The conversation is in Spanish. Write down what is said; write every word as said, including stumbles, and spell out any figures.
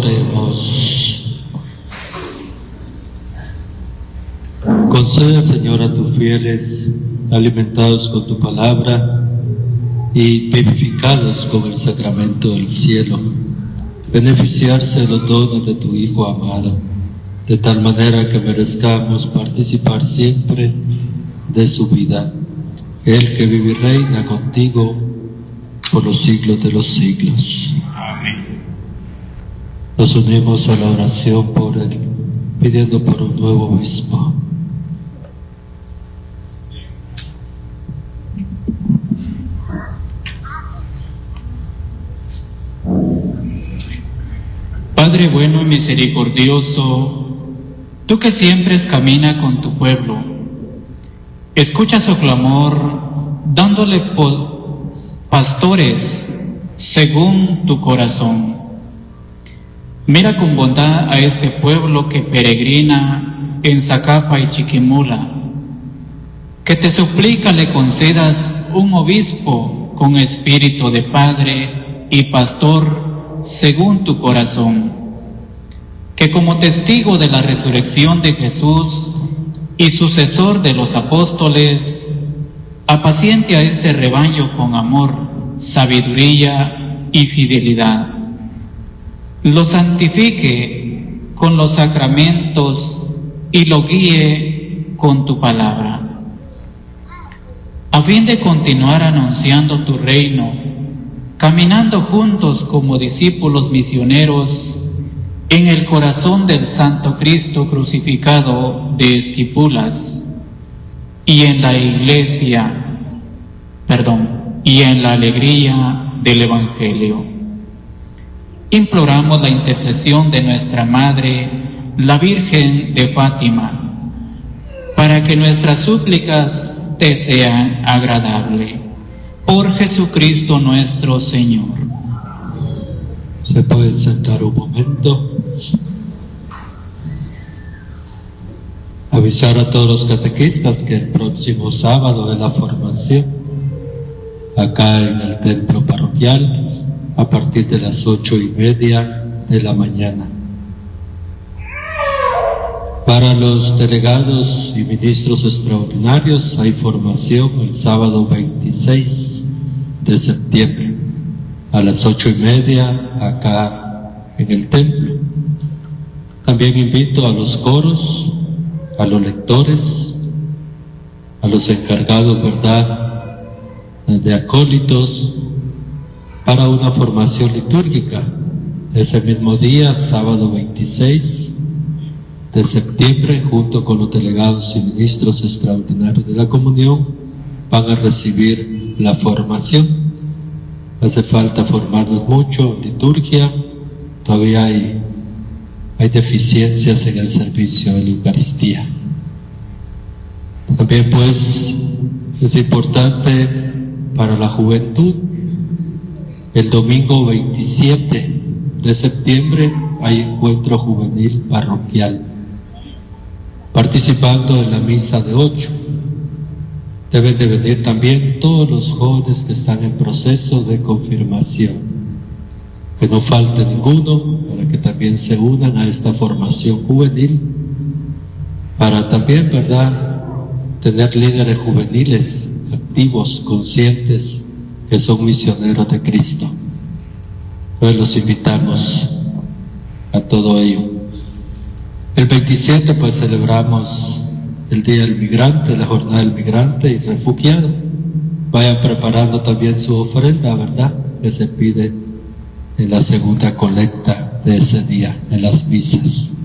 Oremos. Concede, Señor, a tus fieles, alimentados con tu palabra y vivificados con el sacramento del cielo, beneficiarse de los dones de tu Hijo amado, de tal manera que merezcamos participar siempre de su vida, Él que vive y reina contigo por los siglos de los siglos. Amén. Nos unimos a la oración por Él, pidiendo por un nuevo obispo. Padre bueno y misericordioso, tú que siempre caminas con tu pueblo, escucha su clamor, dándole pastores según tu corazón. Mira con bondad a este pueblo que peregrina en Zacapa y Chiquimula, que te suplica le concedas un obispo con espíritu de padre y pastor según tu corazón, que como testigo de la resurrección de Jesús y sucesor de los apóstoles, apaciente a este rebaño con amor, sabiduría y fidelidad. Lo santifique con los sacramentos y lo guíe con tu palabra, a fin de continuar anunciando tu reino, caminando juntos como discípulos misioneros en el corazón del Santo Cristo crucificado de Esquipulas y en la iglesia, perdón, y en la alegría del Evangelio. Imploramos la intercesión de nuestra Madre, la Virgen de Fátima, para que nuestras súplicas te sean agradables. Por Jesucristo nuestro Señor. Se pueden sentar un momento. Avisar a todos los catequistas que el próximo sábado de la formación, acá en el templo parroquial, a partir de las ocho y media de la mañana. Para los delegados y ministros extraordinarios hay formación el sábado veintiséis de septiembre a las ocho y media acá en el templo. También invito a los coros, a los lectores, a los encargados, ¿verdad?, de acólitos, para una formación litúrgica ese mismo día, sábado veintiséis de septiembre, junto con los delegados y ministros extraordinarios de la comunión, van a recibir la formación. Hace falta formarnos mucho en liturgia, todavía hay, hay deficiencias en el servicio de la Eucaristía. También pues es importante para la juventud. El domingo veintisiete de septiembre hay encuentro juvenil parroquial, participando en la misa de ocho. Deben de venir también todos los jóvenes que están en proceso de confirmación, que no falte ninguno, para que también se unan a esta formación juvenil, para también, ¿verdad?, tener líderes juveniles activos, conscientes, que son misioneros de Cristo. Entonces los invitamos a todo ello. El veintisiete pues celebramos el Día del Migrante, la Jornada del Migrante y Refugiado. Vayan preparando también su ofrenda, ¿verdad?, que se pide en la segunda colecta de ese día, en las misas.